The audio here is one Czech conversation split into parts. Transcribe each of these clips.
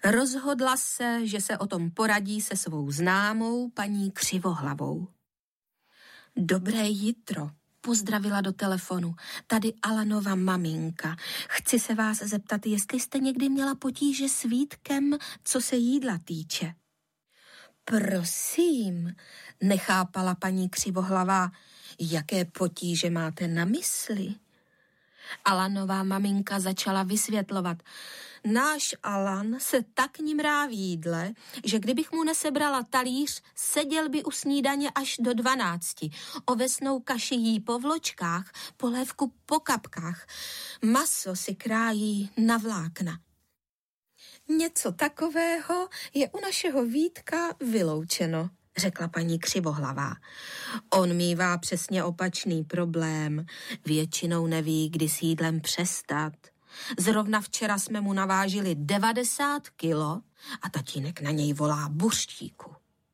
Rozhodla se, že se o tom poradí se svou známou paní Křivohlavou. Dobré jitro, pozdravila do telefonu. Tady Alanova maminka. Chci se vás zeptat, jestli jste někdy měla potíže s Vítkem, co se jídla týče. Prosím, nechápala paní Křivohlavá, jaké potíže máte na mysli? Alanová maminka začala vysvětlovat. Náš Alan se tak nimrá v jídle, že kdybych mu nesebrala talíř, seděl by u snídaně až do 12. Ovesnou kaši jí po vločkách, polévku po kapkách. Maso si krájí na vlákna. Něco takového je u našeho Vítka vyloučeno, řekla paní Křivohlavá. On mívá přesně opačný problém. Většinou neví, kdy s jídlem přestat. Zrovna včera jsme mu navážili 90 kilo a tatínek na něj volá buřtíku.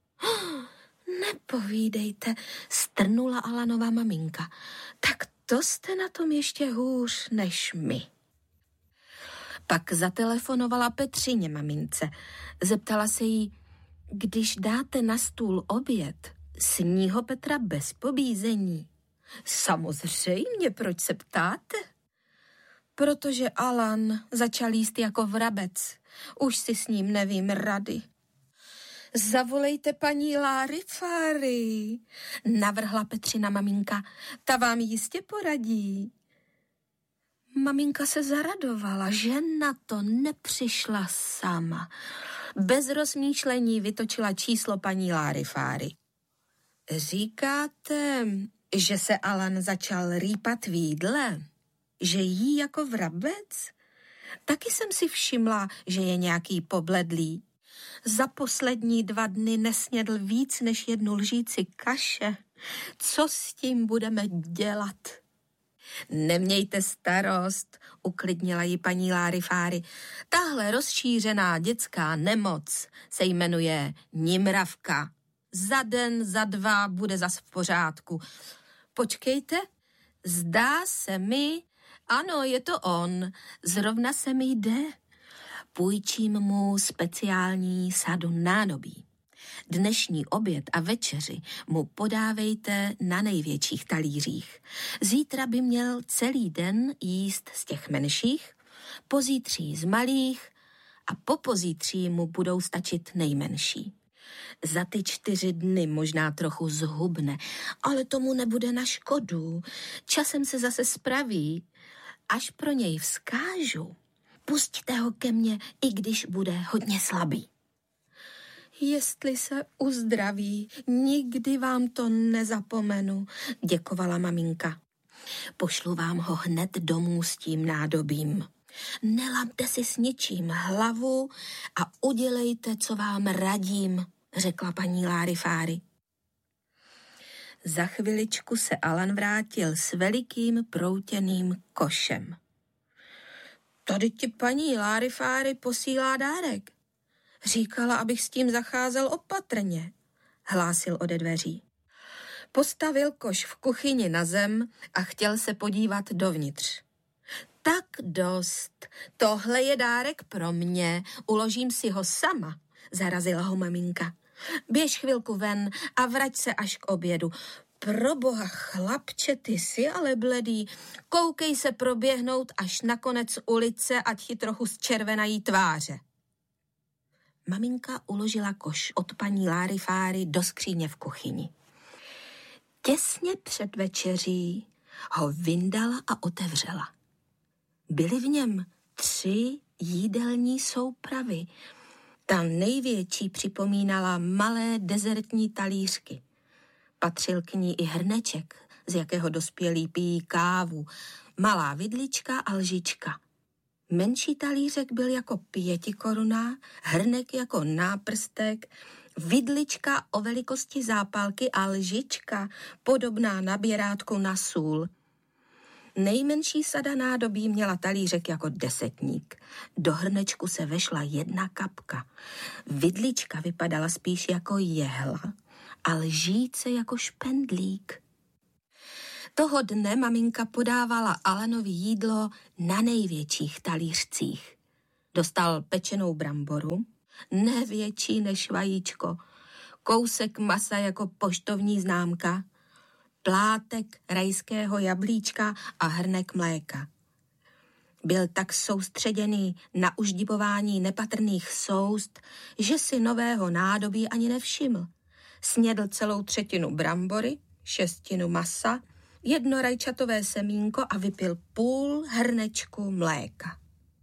Nepovídejte, strnula Alanova maminka. Tak to jste na tom ještě hůř než my. Pak zatelefonovala Petřině mamince. Zeptala se jí, když dáte na stůl oběd, sní ho Petra bez pobízení. Samozřejmě, proč se ptáte? Protože Alan začal jíst jako vrabec. Už si s ním nevím rady. Zavolejte paní Larifári, navrhla Petřina maminka. Ta vám jistě poradí. Maminka se zaradovala, že na to nepřišla sama. Bez rozmýšlení vytočila číslo paní Larifári. Říkáte, že se Alan začal rýpat v jídle? Že jí jako vrabec? Taky jsem si všimla, že je nějaký pobledlý. Za poslední 2 dny nesnědl víc než 1 lžíci kaše. Co s tím budeme dělat? Nemějte starost, uklidnila ji paní Larifári. Tahle rozšířená dětská nemoc se jmenuje nimravka. Za den, za 2 bude zas v pořádku. Počkejte, zdá se mi, ano, je to on, zrovna se mi jde. Půjčím mu speciální sadu nádobí. Dnešní oběd a večeři mu podávejte na největších talířích. Zítra by měl celý den jíst z těch menších, pozítří z malých a po pozítří mu budou stačit nejmenší. Za ty 4 dny možná trochu zhubne, ale tomu nebude na škodu. Časem se zase spraví. Až pro něj vzkážu, pusťte ho ke mně, i když bude hodně slabý. Jestli se uzdraví, nikdy vám to nezapomenu, děkovala maminka. Pošlu vám ho hned domů s tím nádobím. Nelamte si s ničím hlavu a udělejte, co vám radím, řekla paní Larifári. Za chviličku se Alan vrátil s velikým proutěným košem. Tady ti paní Larifári posílá dárek. Říkala, abych s tím zacházel opatrně, hlásil ode dveří. Postavil koš v kuchyni na zem a chtěl se podívat dovnitř. Tak dost, tohle je dárek pro mě, uložím si ho sama, zarazila ho maminka. Běž chvilku ven a vrať se až k obědu. Proboha, chlapče, ty jsi ale bledý. Koukej se proběhnout až na konec ulice, ať ti trochu zčervenají tváře. Maminka uložila koš od paní Larifári do skříně v kuchyni. Těsně před večeří ho vyndala a otevřela. Byly v něm 3 jídelní soupravy. Ta největší připomínala malé dezertní talířky. Patřil k ní i hrneček, z jakého dospělí pijí kávu, malá vidlička a lžička. Menší talířek byl jako 5 koruna, hrnek jako náprstek, vidlička o velikosti zápalky a lžička podobná nabírátku na sůl. Nejmenší sada nádobí měla talířek jako 10. Do hrnečku se vešla 1 kapka. Vidlička vypadala spíš jako jehla a lžíce jako špendlík. Toho dne maminka podávala Alanovi jídlo na největších talířcích. Dostal pečenou bramboru, ne větší než vajíčko, kousek masa jako poštovní známka, plátek rajského jablíčka a hrnek mléka. Byl tak soustředěný na uždibování nepatrných soust, že si nového nádobí ani nevšiml. Snědl celou 1/3 brambory, 1/6 masa, 1 rajčatové semínko a vypil půl hrnečku mléka.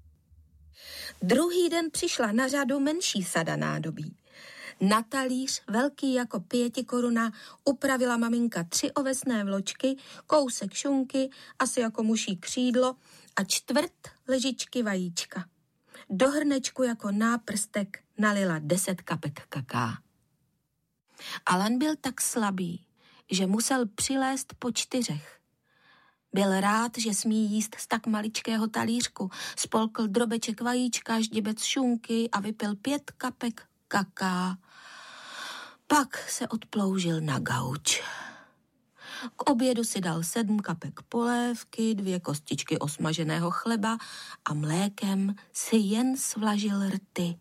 Druhý den přišla na řadu menší sada nádobí. Na talíř, velký jako 5 koruna, upravila maminka 3 ovesné vločky, kousek šunky, asi jako muší křídlo a 1/4 lžičky vajíčka. Do hrnečku jako náprstek nalila 10 kapek kaká. Alan byl tak slabý, že musel přilézt po 4. Byl rád, že smí jíst z tak maličkého talířku. Spolkl drobeček vajíčka, ždibec šunky a vypil 5 kapek kaká. Pak se odploužil na gauč. K obědu si dal 7 kapek polévky, 2 kostičky osmaženého chleba a mlékem si jen svlažil rty.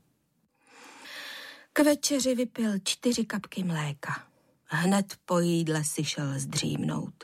K večeři vypil 4 kapky mléka. Hned po jídle si šel zdřímnout.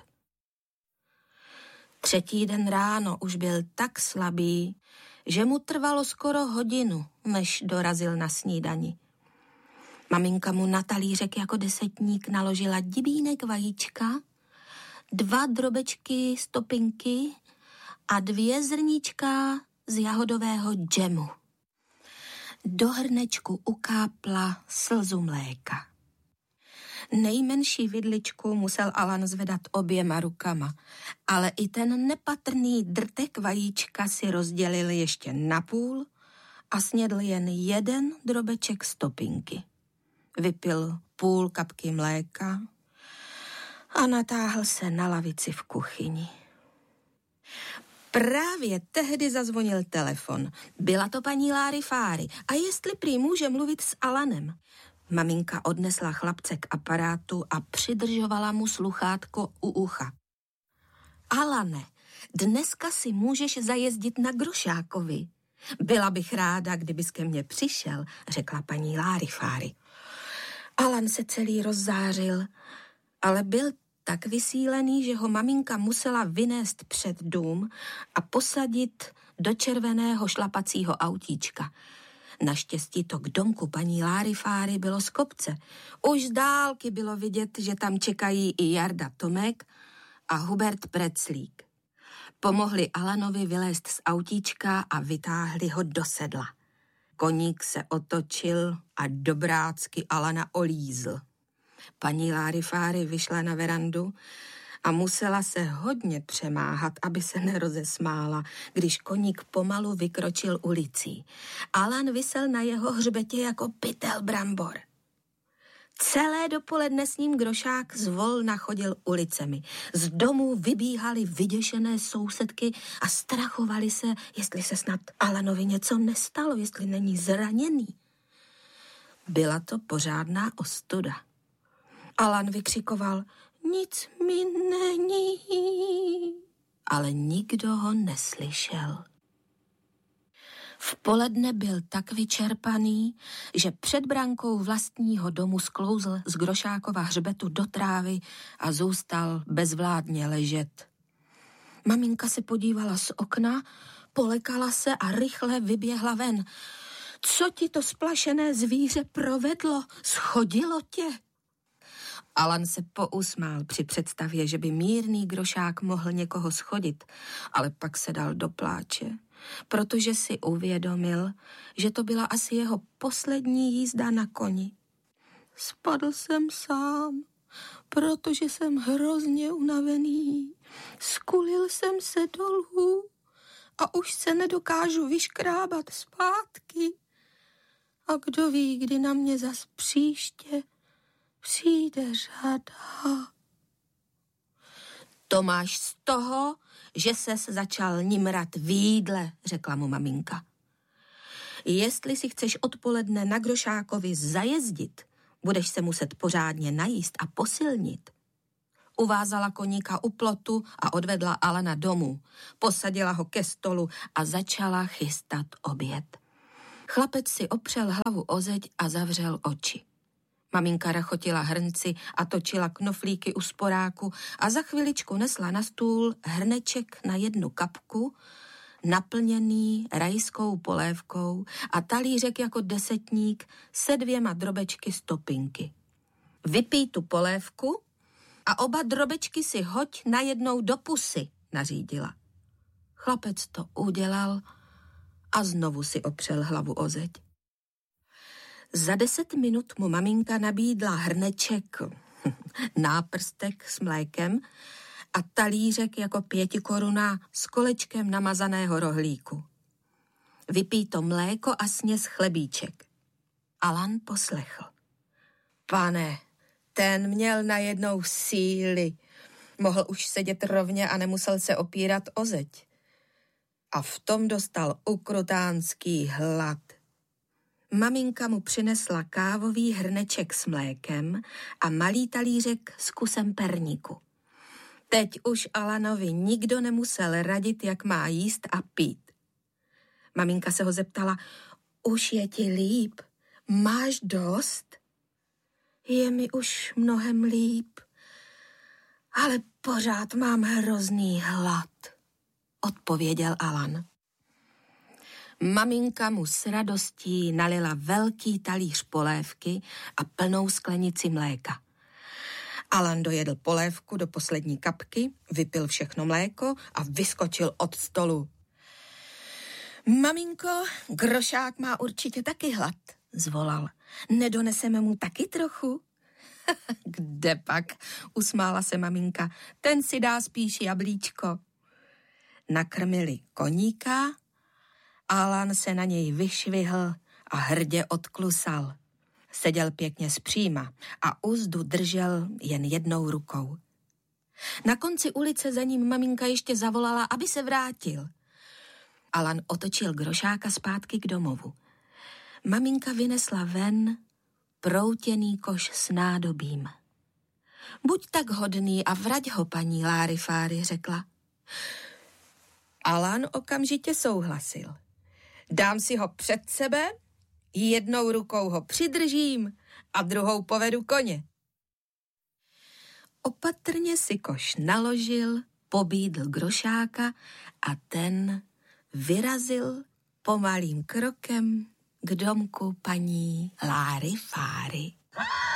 3. den ráno už byl tak slabý, že mu trvalo skoro hodinu, než dorazil na snídani. Maminka mu na talířek jako desetník naložila dibínek vajíčka, 2 drobečky stopinky a 2 zrníčka z jahodového džemu. Do hrnečku ukápla slzu mléka. Nejmenší vidličku musel Alan zvedat oběma rukama, ale i ten nepatrný drtek vajíčka si rozdělil ještě na půl a snědl jen 1 drobeček stopinky. Vypil půl kapky mléka a natáhl se na lavici v kuchyni. Právě tehdy zazvonil telefon. Byla to paní Larifáry a jestli prý může mluvit s Alanem. Maminka odnesla chlapce k aparátu a přidržovala mu sluchátko u ucha. Alane, dneska si můžeš zajezdit na Grošákovi. Byla bych ráda, kdybys ke mně přišel, řekla paní Larifáry. Alan se celý rozzářil, ale byl tak vysílený, že ho maminka musela vynést před dům a posadit do červeného šlapacího autíčka. Naštěstí to k domku paní Larifáry bylo z kopce. Už z dálky bylo vidět, že tam čekají i Jarda Tomek a Hubert Preclík. Pomohli Alanovi vylézt z autíčka a vytáhli ho do sedla. Koník se otočil a dobrácky Alana olízl. Paní Larifáry vyšla na verandu a musela se hodně přemáhat, aby se nerozesmála, když koník pomalu vykročil ulicí. Alan visel na jeho hřbetě jako pytel brambor. Celé dopoledne s ním Grošák zvolna chodil ulicemi. Z domů vybíhaly vyděšené sousedky a strachovali se, jestli se snad Alanovi něco nestalo, jestli není zraněný. Byla to pořádná ostuda. Alan vykřikoval, nic mi není, ale nikdo ho neslyšel. V poledne byl tak vyčerpaný, že před brankou vlastního domu sklouzl z Grošákova hřbetu do trávy a zůstal bezvládně ležet. Maminka se podívala z okna, polekala se a rychle vyběhla ven. Co ti to splašené zvíře provedlo? Schodilo tě? Alan se pousmál při představě, že by mírný Grošák mohl někoho schodit, ale pak se dal do pláče, protože si uvědomil, že to byla asi jeho poslední jízda na koni. Spadl jsem sám, protože jsem hrozně unavený. Skulil jsem se dolů a už se nedokážu vyškrábat zpátky. A kdo ví, kdy na mě zas příště přijde řada. To máš z toho, že ses začal nimrat v jídle, řekla mu maminka. Jestli si chceš odpoledne na Grošákovi zajezdit, budeš se muset pořádně najíst a posilnit. Uvázala koníka u plotu a odvedla Alana domů. Posadila ho ke stolu a začala chystat oběd. Chlapec si opřel hlavu o zeď a zavřel oči. Maminka rachotila hrnci a točila knoflíky u sporáku a za chviličku nesla na stůl hrneček na 1 kapku, naplněný rajskou polévkou a talířek jako desetník se 2 drobečky z topinky. Vypij tu polévku a 2 drobečky si hoď najednou do pusy, nařídila. Chlapec to udělal a znovu si opřel hlavu o zeď. Za 10 minut mu maminka nabídla hrneček, náprstek s mlékem a talířek jako 5 koruna s kolečkem namazaného rohlíku. Vypij to mléko a sněz chlebíček. Alan poslechl. Pane, ten měl najednou síly. Mohl už sedět rovně a nemusel se opírat o zeď. A v tom dostal ukrutánský hlad. Maminka mu přinesla kávový hrneček s mlékem a malý talířek s kusem perníku. Teď už Alanovi nikdo nemusel radit, jak má jíst a pít. Maminka se ho zeptala, už je ti líp? Máš dost? Je mi už mnohem líp, ale pořád mám hrozný hlad, odpověděl Alan. Maminka mu s radostí nalila velký talíř polévky a plnou sklenici mléka. Alan dojedl polévku do poslední kapky, vypil všechno mléko a vyskočil od stolu. Maminko, Grošák má určitě taky hlad, zvolal. Nedoneseme mu taky trochu? Kde pak, usmála se maminka, ten si dá spíš jablíčko. Nakrmili koníka, Alan se na něj vyšvihl a hrdě odklusal. Seděl pěkně zpříma a uzdu držel jen 1 rukou. Na konci ulice za ním maminka ještě zavolala, aby se vrátil. Alan otočil Grošáka zpátky k domovu. Maminka vynesla ven proutěný koš s nádobím. Buď tak hodný a vrať ho, paní Lárifáry, řekla. Alan okamžitě souhlasil. Dám si ho před sebe, 1 rukou ho přidržím a 2 povedu koně. Opatrně si koš naložil, pobídl Grošáka a ten vyrazil pomalým krokem k domku paní Lárifáry.